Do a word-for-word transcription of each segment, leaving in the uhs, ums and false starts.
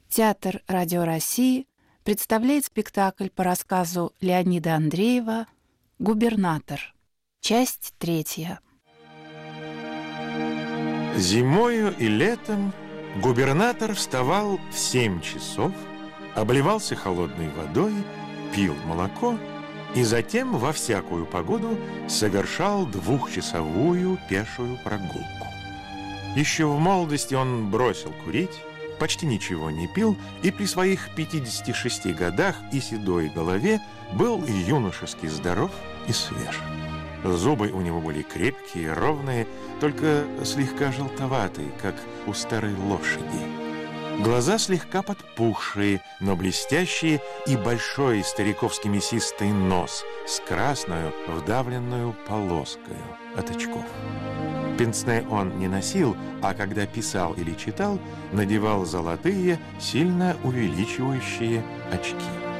Театр Радио России представляет спектакль по рассказу Леонида Андреева «Губернатор». Часть третья. Зимою и летом губернатор вставал в семь часов, обливался холодной водой, пил молоко и затем во всякую погоду совершал двухчасовую пешую прогулку. Еще в молодости он бросил курить, почти ничего не пил и при своих пятидесяти шести годах и седой голове был юношески здоров и свеж. Зубы у него были крепкие, ровные, только слегка желтоватые, как у старой лошади. Глаза слегка подпухшие, но блестящие, и большой стариковский мясистый нос с красною вдавленную полоскою от очков. Пенсне он не носил, а когда писал или читал, надевал золотые, сильно увеличивающие очки.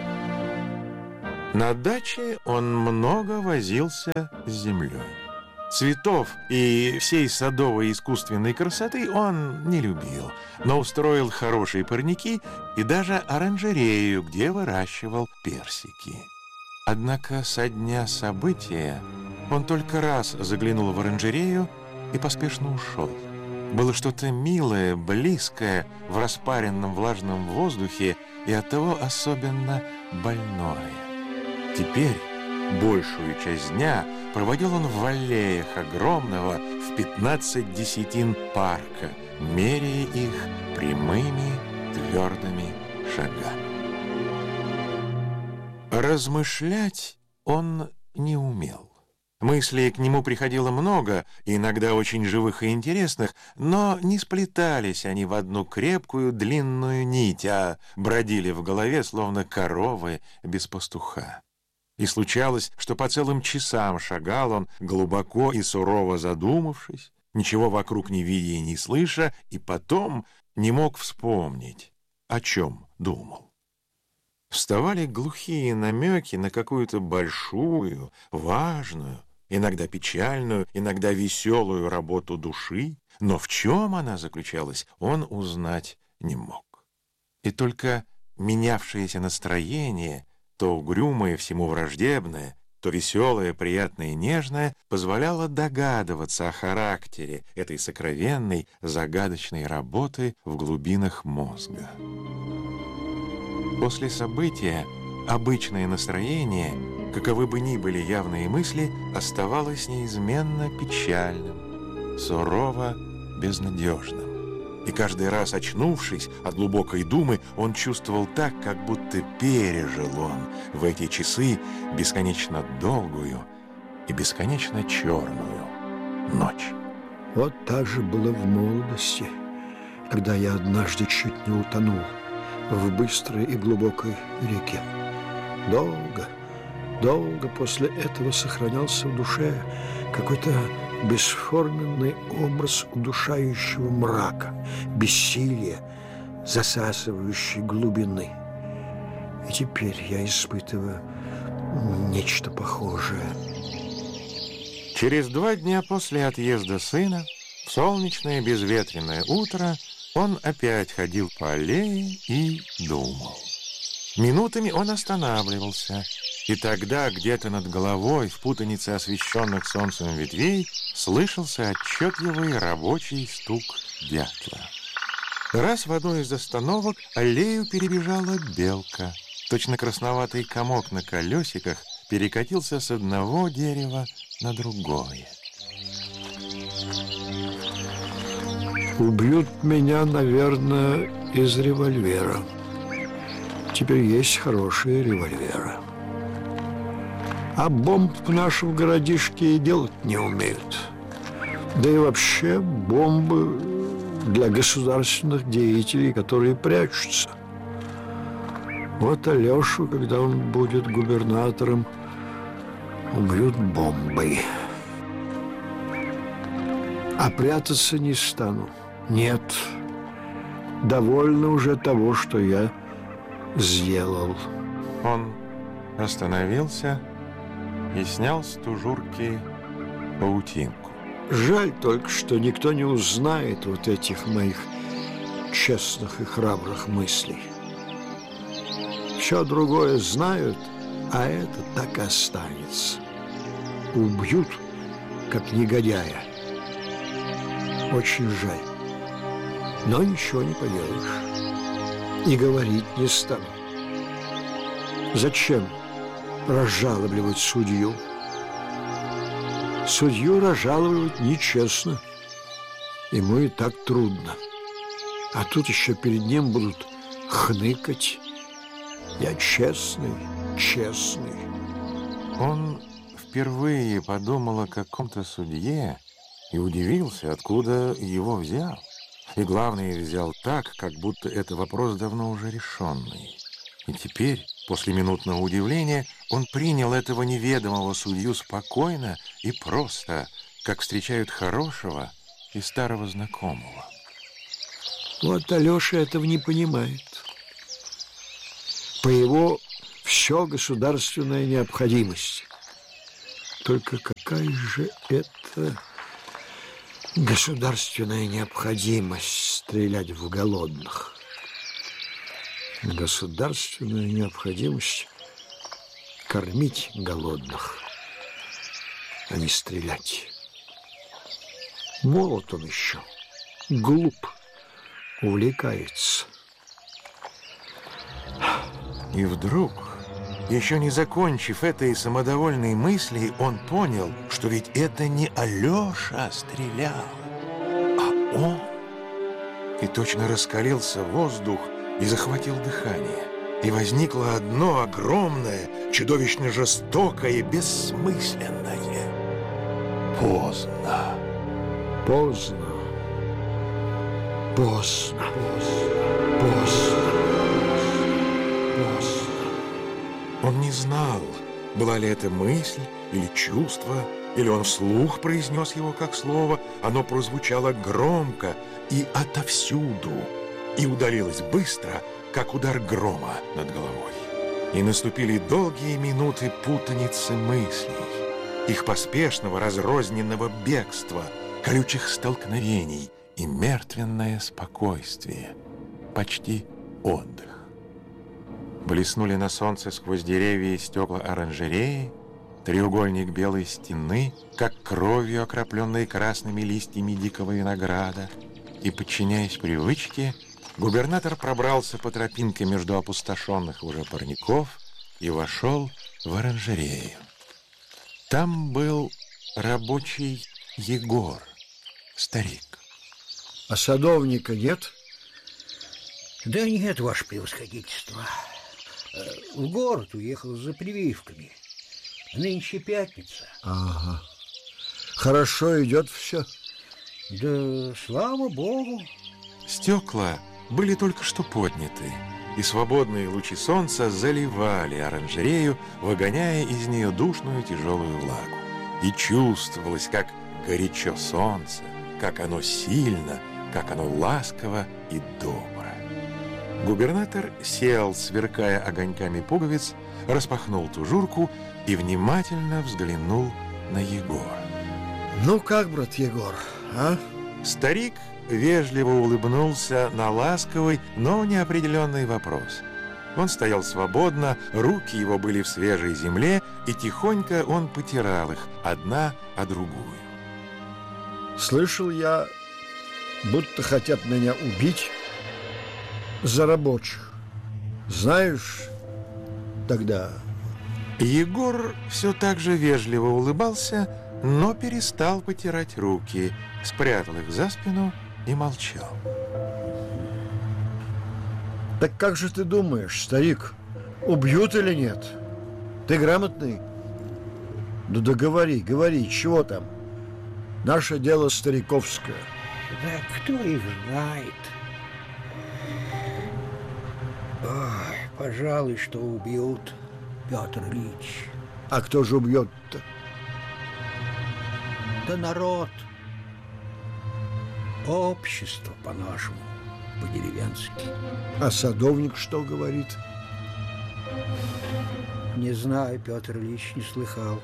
На даче он много возился с землей. Цветов и всей садовой искусственной красоты он не любил, но устроил хорошие парники и даже оранжерею, где выращивал персики. Однако со дня события он только раз заглянул в оранжерею и поспешно ушел. Было что-то милое, близкое в распаренном влажном воздухе и оттого особенно больное. Теперь большую часть дня проводил он в аллеях огромного в пятнадцать десятин парка, меряя их прямыми твердыми шагами. Размышлять он не умел. Мыслей к нему приходило много, иногда очень живых и интересных, но не сплетались они в одну крепкую длинную нить, а бродили в голове, словно коровы без пастуха. И случалось, что по целым часам шагал он, глубоко и сурово задумавшись, ничего вокруг не видя и не слыша, и потом не мог вспомнить, о чем думал. Вставали глухие намеки на какую-то большую, важную, иногда печальную, иногда веселую работу души, но в чем она заключалась, он узнать не мог. И только менявшееся настроение, то угрюмое, всему враждебное, то веселое, приятное и нежное, позволяло догадываться о характере этой сокровенной, загадочной работы в глубинах мозга. После события обычное настроение, каковы бы ни были явные мысли, оставалось неизменно печальным, сурово безнадежным. И каждый раз, очнувшись от глубокой думы, он чувствовал так, как будто пережил он в эти часы бесконечно долгую и бесконечно черную ночь. Вот так же было в молодости, когда я однажды чуть не утонул в быстрой и глубокой реке. Долго, долго после этого сохранялся в душе какой-то бесформенный образ удушающего мрака, бессилия, засасывающей глубины. И теперь я испытываю нечто похожее. Через два дня после отъезда сына, в солнечное безветренное утро, он опять ходил по аллее и думал. Минутами он останавливался, и тогда где-то над головой, в путанице освещенных солнцем ветвей, слышался отчетливый рабочий стук дятла. Раз в одной из остановок аллею перебежала белка. Точно красноватый комок на колесиках перекатился с одного дерева на другое. Убьют меня, наверное, из револьвера. Теперь есть хорошие револьверы. А бомб в нашем городишке и делать не умеют. Да и вообще бомбы для государственных деятелей, которые прячутся. Вот Алешу, когда он будет губернатором, убьют бомбой. А прятаться не стану. Нет, довольно уже того, что я сделал. Он остановился и снял с тужурки паутинку. Жаль только, что никто не узнает вот этих моих честных и храбрых мыслей. Все другое знают, а это так и останется. Убьют, как негодяя. Очень жаль, но ничего не поделаешь. И говорить не стану. Зачем разжалобливать судью? Судью разжаловать нечестно. Ему и так трудно. А тут еще перед ним будут хныкать. Я честный, честный. Он впервые подумал о каком-то судье и удивился, откуда его взял. И главное, взял так, как будто это вопрос давно уже решенный. И теперь, после минутного удивления, он принял этого неведомого судью спокойно и просто, как встречают хорошего и старого знакомого. Вот Алеша этого не понимает. По его все государственная необходимость. Только какая же это государственная необходимость стрелять в голодных? Государственная необходимость кормить голодных, а не стрелять. Молод он еще, глуп, увлекается. И вдруг, еще не закончив этой самодовольной мысли, он понял, что ведь это не Алеша стрелял, а он. И точно раскалился воздух и захватил дыхание. И возникло одно огромное, чудовищно жестокое, бессмысленное. Поздно. Поздно. Поздно. Поздно. Поздно. Поздно. Он не знал, была ли это мысль или чувство, или он вслух произнес его как слово. Оно прозвучало громко и отовсюду, и удалилось быстро, как удар грома над головой. И наступили долгие минуты путаницы мыслей, их поспешного разрозненного бегства, колючих столкновений и мертвенное спокойствие, почти отдых. Блеснули на солнце сквозь деревья и стекла оранжереи, треугольник белой стены, как кровью окропленной красными листьями дикого винограда, и, подчиняясь привычке, губернатор пробрался по тропинке между опустошенных уже парников и вошел в оранжерею. Там был рабочий Егор, старик. А садовника нет? Да нет, ваше превосходительство. В город уехал за прививками. Нынче пятница. Ага. Хорошо идет все? Да слава богу. Стекла были только что подняты, и свободные лучи солнца заливали оранжерею, выгоняя из нее душную тяжелую влагу. И чувствовалось, как горячо солнце, как оно сильно, как оно ласково и добро. Губернатор сел, сверкая огоньками пуговиц, распахнул тужурку и внимательно взглянул на Егора. Ну как, брат Егор, а? Старик вежливо улыбнулся на ласковый, но неопределенный вопрос. Он стоял свободно, руки его были в свежей земле, и тихонько он потирал их, одна о другую. Слышал я, будто хотят меня убить за рабочих. Знаешь, тогда... Егор все так же вежливо улыбался, но перестал потирать руки, спрятал их за спину и молчал. Так как же ты думаешь, старик, убьют или нет? Ты грамотный? Ну да говори, говори, чего там? Наше дело стариковское. Да кто их знает? Ой, пожалуй, что убьют, Петр Ильич. А кто же убьет-то? Да народ. Общество по-нашему, по-деревенски. А садовник что говорит? Не знаю, Петр Ильич, не слыхал.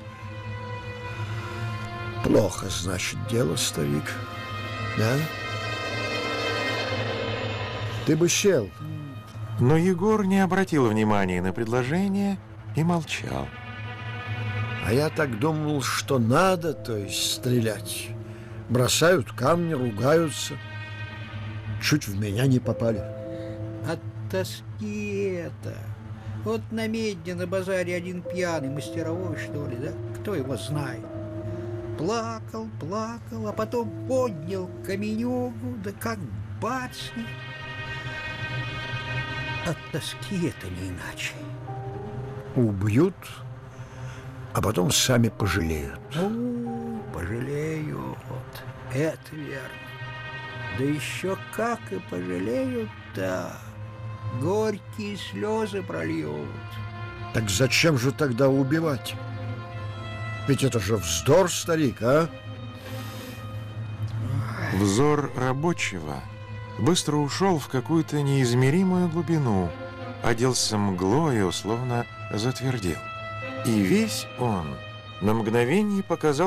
Плохо, значит, дело, старик, да? Ты бы сел. Но Егор не обратил внимания на предложение и молчал. А я так думал, что надо, то есть стрелять. Бросают камни, ругаются. Чуть в меня не попали. От тоски это. Вот на медне на базаре один пьяный, мастеровой, что ли, да? Кто его знает? Плакал, плакал, а потом поднял каменюгу, да как бацни. От тоски это не иначе. Убьют, а потом сами пожалеют. Ну, пожалеют, это верно. Да еще как и пожалеют-то, горькие слезы прольют. Так зачем же тогда убивать? Ведь это же вздор, старик, а? Взор рабочего быстро ушел в какую-то неизмеримую глубину, оделся мглою, словно затвердел. И весь он на мгновение показал